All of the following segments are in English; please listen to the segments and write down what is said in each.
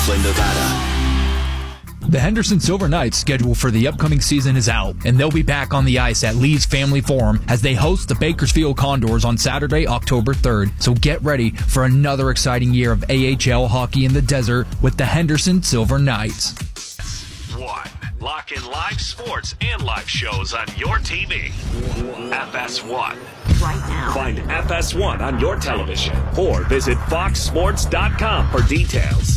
Nevada. The Henderson Silver Knights schedule for the upcoming season is out, and they'll be back on the ice at Lee's Family Forum as they host the Bakersfield Condors on Saturday, October 3rd. So get ready for another exciting year of AHL hockey in the desert with the Henderson Silver Knights. Lock in live sports and live shows on your TV. FS1. Right now. Find FS1 on your television or visit foxsports.com for details.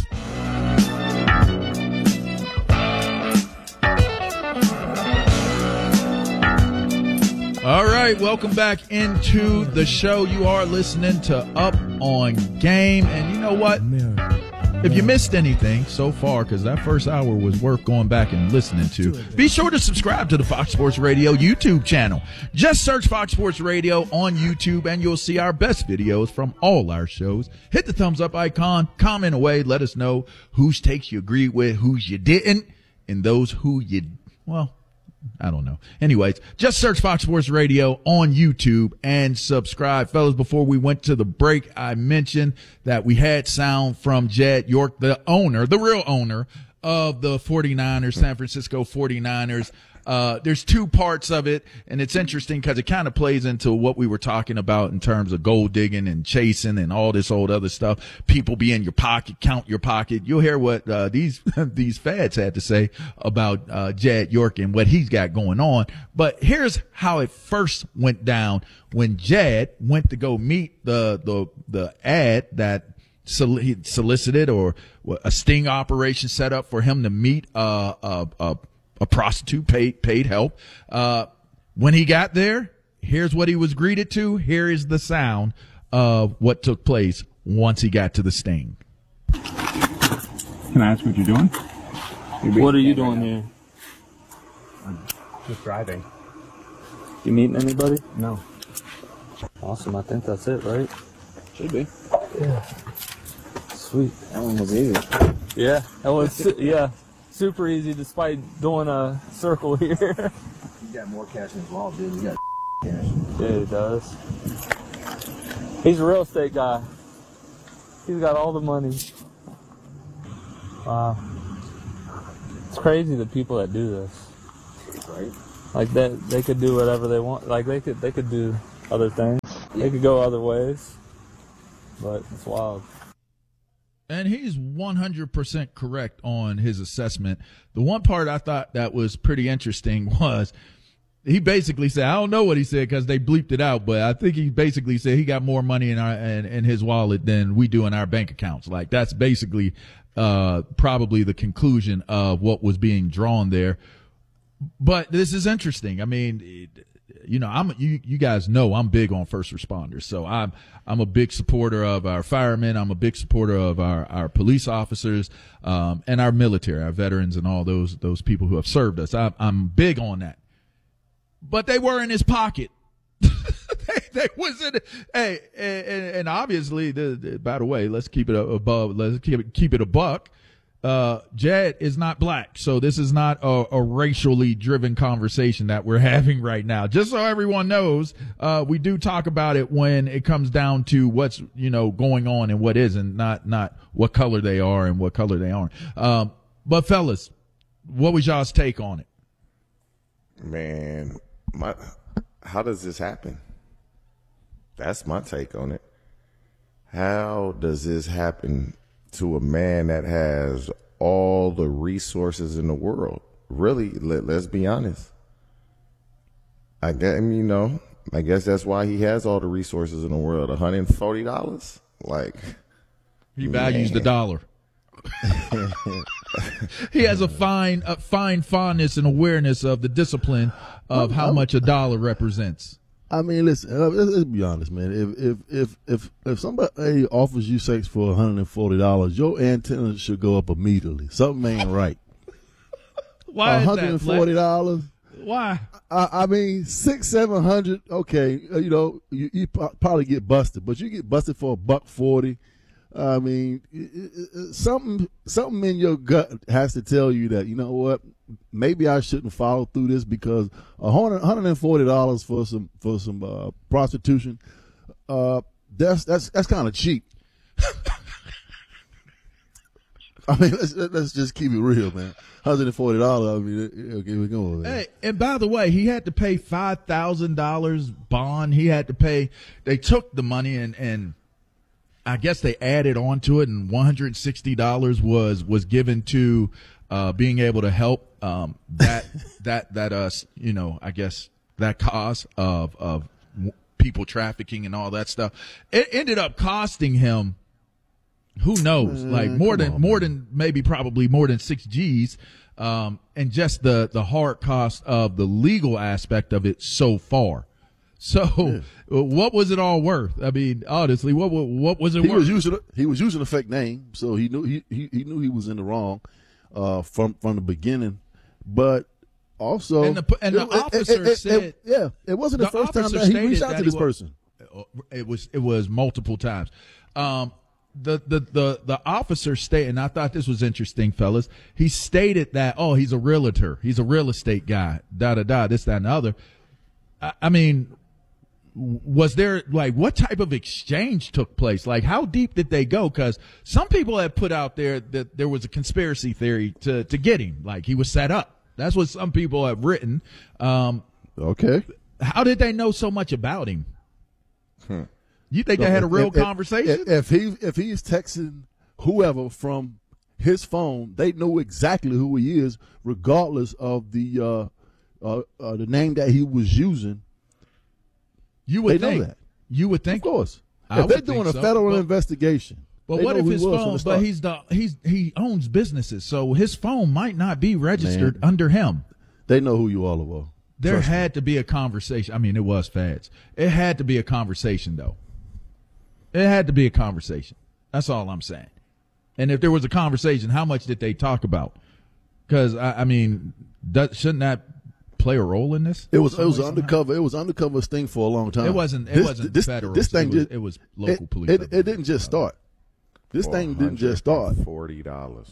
All right, welcome back into the show. You are listening to Up on Game. And you know what? If you missed anything so far, because that first hour was worth going back and listening to, be sure to subscribe to the Fox Sports Radio YouTube channel. Just search Fox Sports Radio on YouTube, and you'll see our best videos from all our shows. Hit the thumbs up icon, comment away, let us know whose takes you agreed with, whose you didn't, and those who you, well, I don't know. Anyways, just search Fox Sports Radio on YouTube and subscribe. Fellas, before we went to the break, I mentioned that we had sound from Jed York, the owner, the real owner of the 49ers, San Francisco 49ers. There's two parts of it, and it's interesting because it kind of plays into what we were talking about in terms of gold digging and chasing and all this old other stuff. People be in your pocket, count your pocket. You'll hear what these fads had to say about Jed York and what he's got going on. But here's how it first went down when Jed went to go meet the ad that he solicited, or a sting operation set up for him to meet a prostitute, paid help. When he got there, here's what he was greeted to. Here is the sound of what took place once he got to the sting. Can I ask what you're doing? What are you doing here? I'm just driving. You meeting anybody? No. Awesome. I think that's it, right? Should be. Yeah. Sweet. That one was easy. Yeah. That was, yeah. Super easy despite doing a circle here. You got more cash in his wallet, dude. You got cash. Yeah, he does. He's a real estate guy. He's got all the money. Wow. It's crazy the people that do this. Right? Like that, they could do whatever they want. Like they could do other things. They could go other ways. But it's wild. And he's 100% correct on his assessment. The one part I thought that was pretty interesting was he basically said, I don't know what he said because they bleeped it out, but I think he basically said he got more money in his wallet than we do in our bank accounts. Like that's basically probably the conclusion of what was being drawn there. But this is interesting. I mean, you know, you guys know I'm big on first responders. So I'm a big supporter of our firemen. I'm a big supporter of our police officers, and our military, our veterans, and all those people who have served us. I'm big on that. But they were in his pocket. they was in it. Hey, and obviously, by the way, let's keep it above. Let's keep it a buck. Jed is not black, so this is not a racially driven conversation that we're having right now. Just so everyone knows, we do talk about it when it comes down to what's, going on and what isn't, not what color they are and what color they aren't. But fellas, what was y'all's take on it? Man, how does this happen? That's my take on it. How does this happen to a man that has all the resources in the world? Really, let's be honest. I guess that's why he has all the resources in the world. $140? Like, he values the dollar. He has a fine fondness and awareness of the discipline of how much a dollar represents. I mean, listen. Let's be honest, man. If somebody offers you sex for $140, your antenna should go up immediately. Something ain't right. Why is that? $140? Why? I mean, $600-700. Okay, you probably get busted, but you get busted for $140. I mean, something in your gut has to tell you that, you know what, maybe I shouldn't follow through this, because $140 for some prostitution, that's kind of cheap. I mean, let's just keep it real, man. $140. I mean, okay, we're going. Man. Hey, and by the way, he had to pay $5,000 bond. He had to pay. They took the money and I guess they added on to it, and $160 was given to being able to help that I guess that cause of people trafficking and all that stuff. It ended up costing him, who knows, like more than maybe probably more than 6 G's, and just the hard cost of the legal aspect of it so far. So, what was it all worth? I mean, honestly, what was it worth? He was using a fake name, so he knew he was in the wrong from the beginning. But also, and the officer said, it wasn't the first time that he reached out to this person. It was multiple times. The officer stated, and I thought this was interesting, fellas. He stated that, he's a realtor, he's a real estate guy, this, that, and the other. I mean, was there, like, what type of exchange took place? Like, how deep did they go? Because some people have put out there that there was a conspiracy theory to get him, like he was set up. That's what some people have written. Okay. How did they know so much about him? You think they had a real conversation? If he's texting whoever from his phone, they know exactly who he is, regardless of the name that he was using. You would know think that. You would think, of course. If they're doing a federal investigation, but what if his phone? But he owns businesses, so his phone might not be registered under him. They know who you all are. There had to be a conversation. I mean, it was fads. It had to be a conversation, though. It had to be a conversation. That's all I'm saying. And if there was a conversation, how much did they talk about? Because I mean, shouldn't that play a role in this? It was undercover. It was undercover sting for a long time. It wasn't federal. It was local police. It didn't just start. This thing didn't just start. $40.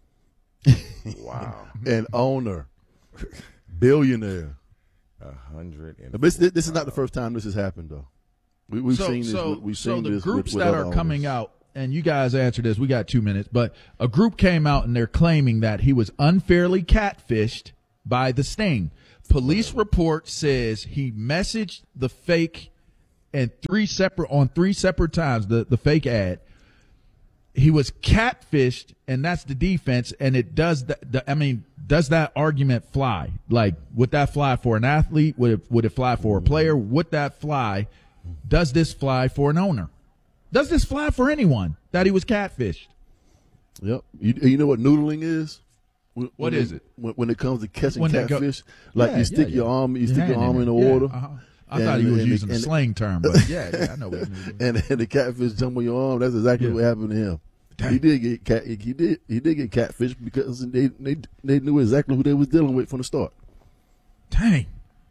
Wow. An owner, billionaire. 100. This is not the first time this has happened, though. We've seen this. We've seen the this groups with that other are coming owners. out, and you guys answer this. We got 2 minutes, but a group came out and they're claiming that he was unfairly catfished by the Sting. Police report says he messaged the fake on three separate times. The fake ad. He was catfished, and that's the defense. And it does does that argument fly? Like, would that fly for an athlete? Would it fly for a player? Would that fly? Does this fly for an owner? Does this fly for anyone that he was catfished? Yep. You know what noodling is? What is it? When it comes to catching catfish, you stick your arm in the water. I thought he was using a slang term, but I know what you mean. And the catfish jump on your arm. That's exactly what happened to him. Dang. He did get catfished because they knew exactly who they was dealing with from the start. Dang.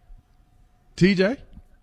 TJ?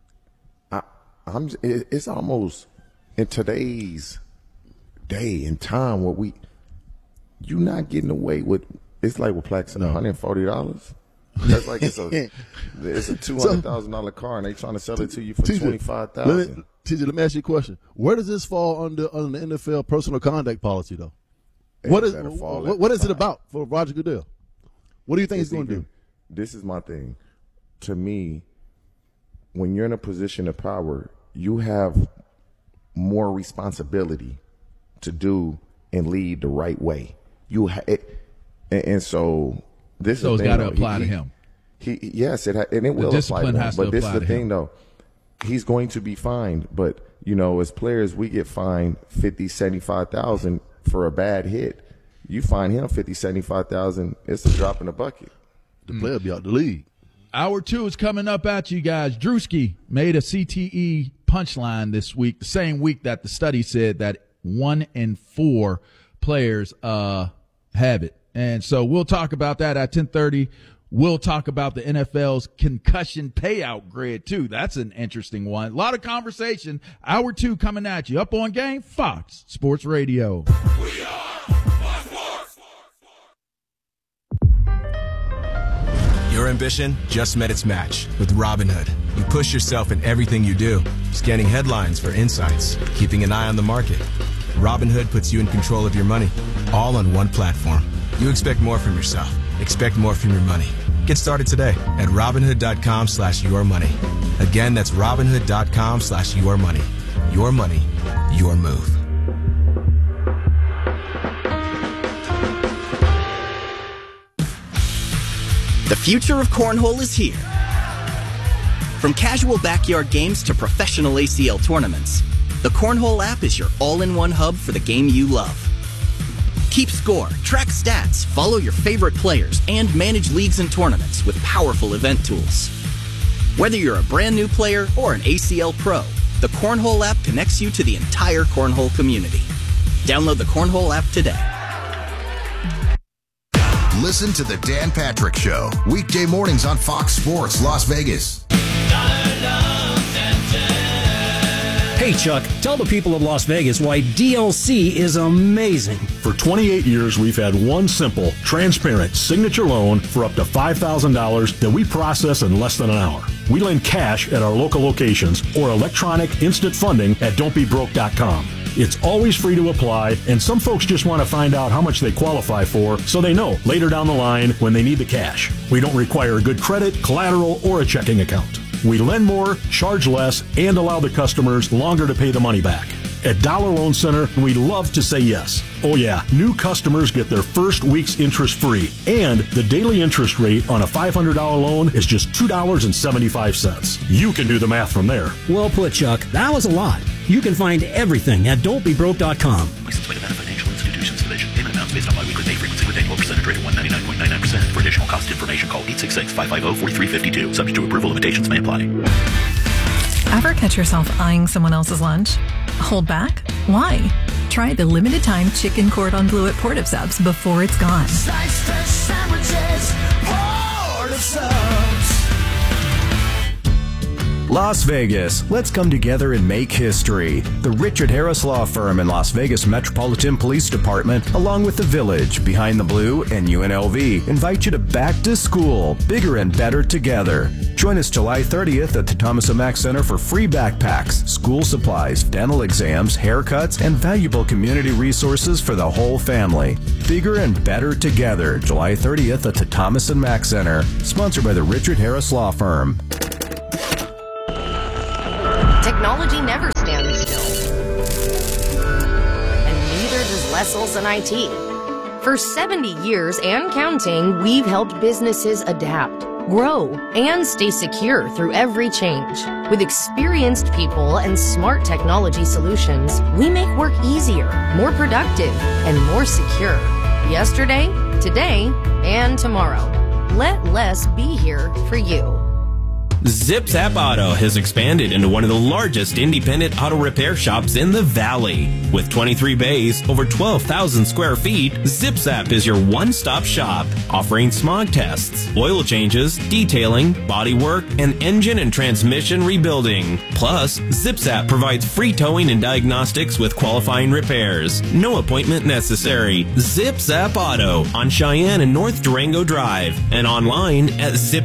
It's almost in today's day and time where you're not getting away with. It's like with Plaxton, $140. That's like it's a $200,000 car, and they trying to sell it to you for $25,000. TJ, let me ask you a question. Where does this fall under the NFL personal conduct policy, though? What is it about for Roger Goodell? What do you think he's going to do? This is my thing. To me, when you're in a position of power, you have more responsibility to do and lead the right way. And so this so is it's got to apply to him. Yes, and it will apply to him. But this is the thing, though. He's going to be fined. But, as players, we get fined $50,000, $75,000 for a bad hit. You fine him $50,000, $75,000, it's a drop in the bucket. The player be out the league. Hour 2 is coming up at you guys. Drewski made a CTE punchline this week, the same week that the study said that 1 in 4 players have it. And so we'll talk about that at 10:30. We'll talk about the NFL's concussion payout grid, too. That's an interesting one. A lot of conversation. Hour 2 coming at you. Up on Game, Fox Sports Radio. We are Fox Sports. Your ambition just met its match with Robinhood. You push yourself in everything you do, scanning headlines for insights, keeping an eye on the market, Robinhood puts you in control of your money, all on one platform. You expect more from yourself. Expect more from your money. Get started today at Robinhood.com/yourmoney. Again, that's Robinhood.com/yourmoney. Your money, your move. The future of cornhole is here. From casual backyard games to professional ACL tournaments, the Cornhole app is your all-in-one hub for the game you love. Keep score, track stats, follow your favorite players, and manage leagues and tournaments with powerful event tools. Whether you're a brand new player or an ACL pro, the Cornhole app connects you to the entire cornhole community. Download the Cornhole app today. Listen to the Dan Patrick Show, weekday mornings on Fox Sports Las Vegas. Hey, Chuck, tell the people of Las Vegas why DLC is amazing. For 28 years, we've had one simple, transparent signature loan for up to $5,000 that we process in less than an hour. We lend cash at our local locations or electronic instant funding at don'tbebroke.com. It's always free to apply, and some folks just want to find out how much they qualify for so they know later down the line when they need the cash. We don't require a good credit, collateral, or a checking account. We lend more, charge less, and allow the customers longer to pay the money back. At Dollar Loan Center, we love to say yes. Oh yeah, new customers get their first week's interest free, and the daily interest rate on a $500 loan is just $2.75. You can do the math from there. Well put, Chuck. That was a lot. You can find everything at don'tbebroke.com. License by Nevada Financial Institutions Division. Payment amounts based on biweekly pay frequency with annual percentage rate of 199.99%. For additional cost information, call 866-550-4352. Subject to approval, limitations may apply. Ever catch yourself eyeing someone else's lunch? Hold back? Why? Try the limited time chicken cordon bleu at Port of Subs before it's gone. Sliced fresh sandwiches, Port of Subs. Las Vegas, let's come together and make history. The Richard Harris Law Firm and Las Vegas Metropolitan Police Department, along with the Village, Behind the Blue, and UNLV, invite you to Back to School, Bigger and Better Together. Join us July 30th at the Thomas & Mack Center for free backpacks, school supplies, dental exams, haircuts, and valuable community resources for the whole family. Bigger and Better Together, July 30th at the Thomas & Mack Center. Sponsored by the Richard Harris Law Firm. Technology never stands still. And neither does Lessel's and IT. For 70 years and counting, we've helped businesses adapt, grow, and stay secure through every change. With experienced people and smart technology solutions, we make work easier, more productive, and more secure. Yesterday, today, and tomorrow. Let Less be here for you. ZipZap Auto has expanded into one of the largest independent auto repair shops in the Valley. With 23 bays, over 12,000 square feet, ZipZap is your one-stop shop, offering smog tests, oil changes, detailing, body work, and engine and transmission rebuilding. Plus, ZipZap provides free towing and diagnostics with qualifying repairs. No appointment necessary. ZipZap Auto on Cheyenne and North Durango Drive, and online at zipzap.com.